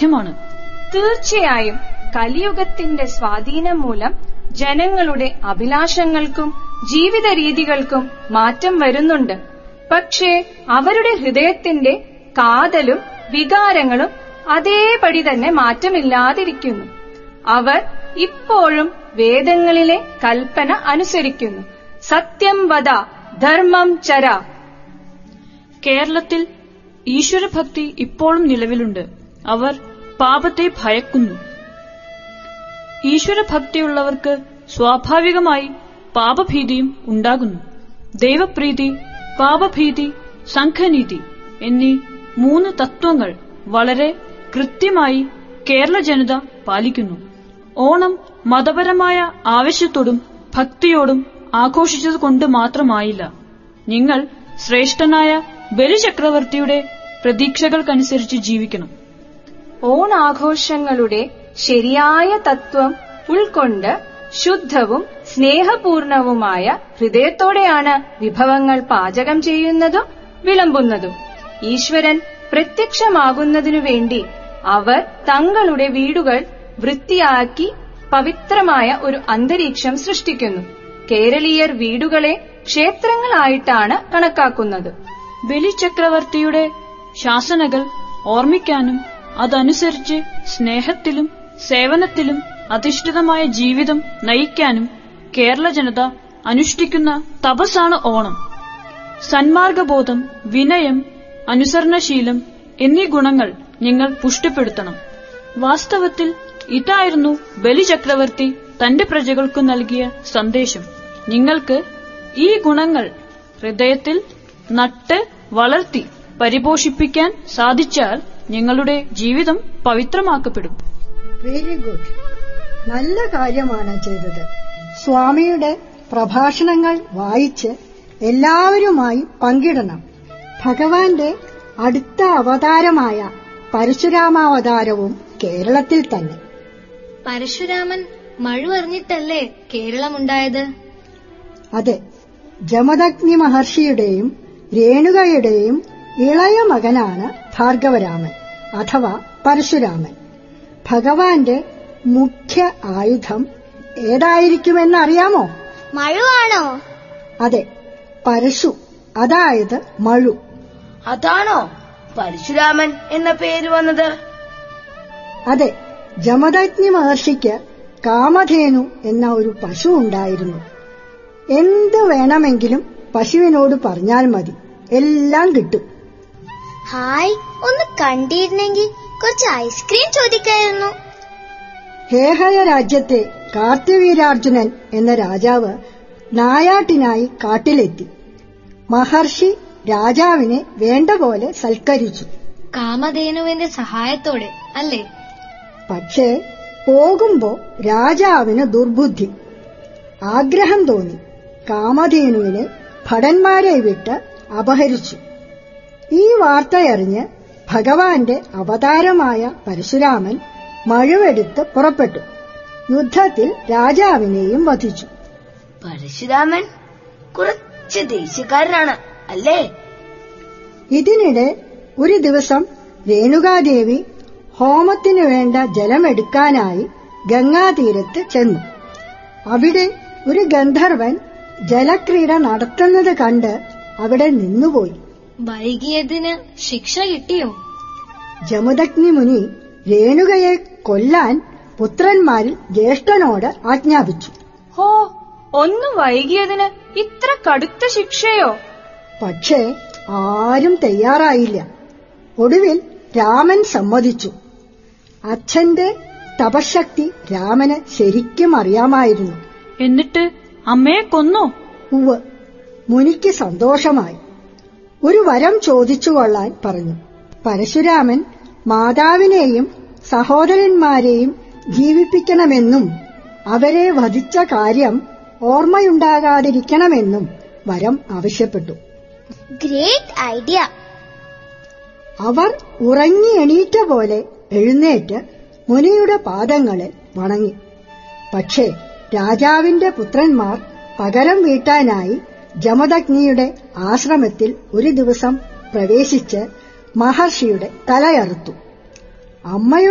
സാധ്യമാണ്. തീർച്ചയായും കലിയുഗത്തിന്റെ സ്വാധീനം മൂലം ജനങ്ങളുടെ അഭിലാഷങ്ങൾക്കും ജീവിത രീതികൾക്കും മാറ്റം വരുന്നുണ്ട്. പക്ഷേ അവരുടെ ഹൃദയത്തിന്റെ കാതലും വികാരങ്ങളും അതേപടി തന്നെ മാറ്റമില്ലാതിരിക്കുന്നു. അവർ ഇപ്പോഴും വേദങ്ങളിലെ കൽപ്പന അനുസരിക്കുന്നു. സത്യം വദ, ധർമ്മം ചര. കേരളത്തിൽ ഈശ്വരഭക്തി ഇപ്പോഴും നിലവിലുണ്ട്. അവർ പാപത്തെ ഭയക്കുന്നു. ഈശ്വരഭക്തിയുള്ളവർക്ക് സ്വാഭാവികമായി പാപഭീതിയും ഉണ്ടാകുന്നു. ദൈവപ്രീതി, പാപഭീതി, സംഘനീതി എന്നീ 3 തത്വങ്ങൾ വളരെ കൃത്യമായി കേരള ജനത പാലിക്കുന്നു. ഓണം മതപരമായ ആവശ്യത്തോടും ഭക്തിയോടും ആഘോഷിച്ചതുകൊണ്ട് മാത്രമായില്ല. നിങ്ങൾ ശ്രേഷ്ഠനായ ബലിചക്രവർത്തിയുടെ പ്രതീക്ഷകൾക്കനുസരിച്ച് ജീവിക്കണം. ഓണാഘോഷങ്ങളുടെ ശരിയായ തത്വം ഉൾക്കൊണ്ട് ശുദ്ധവും സ്നേഹപൂർണവുമായ ഹൃദയത്തോടെയാണ് വിഭവങ്ങൾ പാചകം ചെയ്യുന്നതും വിളമ്പുന്നതും. ഈശ്വരൻ പ്രത്യക്ഷമാകുന്നതിനു വേണ്ടി അവർ തങ്ങളുടെ വീടുകൾ വൃത്തിയാക്കി പവിത്രമായ ഒരു അന്തരീക്ഷം സൃഷ്ടിക്കുന്നു. കേരളീയർ വീടുകളെ ക്ഷേത്രങ്ങളായിട്ടാണ് കണക്കാക്കുന്നത്. ബലിചക്രവർത്തിയുടെ ശാസനകൾ ഓർമ്മിക്കാനും അതനുസരിച്ച് സ്നേഹത്തിലും സേവനത്തിലും അധിഷ്ഠിതമായ ജീവിതം നയിക്കാനും കേരള ജനത അനുഷ്ഠിക്കുന്ന തപസ്സാണ് ഓണം. സന്മാർഗബോധം, വിനയം, അനുസരണശീലം എന്നീ ഗുണങ്ങൾ നിങ്ങൾ പുഷ്ടിപ്പെടുത്തണം. വാസ്തവത്തിൽ ഇതായിരുന്നു ബലിചക്രവർത്തി തന്റെ പ്രജകൾക്കു നൽകിയ സന്ദേശം. നിങ്ങൾക്ക് ഈ ഗുണങ്ങൾ ഹൃദയത്തിൽ നട്ട് വളർത്തി പരിപോഷിപ്പിക്കാൻ സാധിച്ചാൽ നിങ്ങളുടെ ജീവിതം പവിത്രമാക്കപ്പെടും. Very good. നല്ല കാര്യമാണ് ചെയ്തത്. സ്വാമിയുടെ പ്രഭാഷണങ്ങൾ വായിച്ച് എല്ലാവരുമായി പങ്കിടണം. ഭഗവാന്റെ അടുത്ത അവതാരമായ പരശുരാമാവതാരവും കേരളത്തിൽ തന്നെ. പരശുരാമൻ മഴു അറിഞ്ഞിട്ടല്ലേ കേരളമുണ്ടായത്? അതെ. ജമദഗ്നി മഹർഷിയുടെയും രേണുകയുടെയും ഇളയ മകനാണ് ഭാർഗവരാമൻ അഥവാ പരശുരാമൻ. ഭഗവാന്റെ മുഖ്യ ആയുധം ഏതായിരിക്കുമെന്നറിയാമോ? മഴുവാണോ? അതെ, പരശു, അതായത് മഴു. അതാണോ പരശുരാമൻ എന്ന പേര് വന്നത്? അതെ. ജമദഗ്നി മഹർഷിക്ക് കാമധേനു എന്ന ഒരു പശു ഉണ്ടായിരുന്നു. എന്ത് വേണമെങ്കിലും പശുവിനോട് പറഞ്ഞാൽ മതി, എല്ലാം കിട്ടും. ഹായ്, ഒന്ന് കണ്ടിരുന്നെങ്കിൽ കുറച്ച് ഐസ്ക്രീം ചോദിക്കായിരുന്നു. ഹേഹയ രാജ്യത്തെ കാർത്തിവീരാർജുനൻ എന്ന രാജാവ് നായാട്ടിനായി കാട്ടിലെത്തി. മഹർഷി രാജാവിനെ വേണ്ട പോലെ സൽക്കരിച്ചു. കാമധേനുവിന്റെ സഹായത്തോടെ അല്ലേ? പക്ഷേ പോകുമ്പോ രാജാവിന് ദുർബുദ്ധി. ആഗ്രഹം തോന്നി. കാമധേനുവിനെ ഭടന്മാരെ വിട്ട് അപഹരിച്ചു. ഈ വാർത്തയറിഞ്ഞ് ഭഗവാന്റെ അവതാരമായ പരശുരാമൻ മഴുവെടുത്ത് പുറപ്പെട്ടു. യുദ്ധത്തിൽ രാജാവിനെയും വധിച്ചു. പരശുരാമൻ കുറച്ച് ദേഷ്യക്കാരനാണ് അല്ലേ? ഇതിനിടെ ഒരു ദിവസം രേണുകാദേവി ഹോമത്തിനു വേണ്ട ജലമെടുക്കാനായി ഗംഗാതീരത്ത് ചെന്നു. അവിടെ ഒരു ഗന്ധർവൻ ജലക്രീഡ നടത്തുന്നത് കണ്ട് അവിടെ നിന്നുപോയി. വൈകിയതിന് ശിക്ഷ കിട്ടിയോ? ജമദഗ്നി മുനി രേണുകയെ കൊല്ലാൻ പുത്രന്മാരിൽ ജ്യേഷ്ഠനോട് ആജ്ഞാപിച്ചു. ഹോ, ഒന്ന് വൈകിയതിന് ഇത്ര കടുത്ത ശിക്ഷയോ? പക്ഷേ ആരും തയ്യാറായില്ല. ഒടുവിൽ രാമൻ സമ്മതിച്ചു. അച്ഛന്റെ തപശക്തി രാമന് ശരിക്കും അറിയാമായിരുന്നു. എന്നിട്ട് അമ്മയെ കൊന്നോ? ഉവ്വ്. മുനിക്ക് സന്തോഷമായി. ഒരു വരം ചോദിച്ചുകൊള്ളാൻ പറഞ്ഞു. പരശുരാമൻ മാതാവിനെയും സഹോദരന്മാരെയും ജീവിപ്പിക്കണമെന്നും അവരെ വധിച്ച കാര്യം ഓർമ്മയുണ്ടാകാതിരിക്കണമെന്നും വരം ആവശ്യപ്പെട്ടു. Great idea. അവർ ഉറങ്ങി എണീറ്റ പോലെ എഴുന്നേറ്റ് മുനിയുടെ പാദങ്ങളിൽ വണങ്ങി. പക്ഷേ രാജാവിന്റെ പുത്രന്മാർ പകരം വീട്ടാനായി ജമദഗ്നിയുടെ ആശ്രമത്തിൽ ഒരു ദിവസം പ്രവേശിച്ച് മഹർഷിയുടെ തലയറുത്തു. അമ്മയുടെ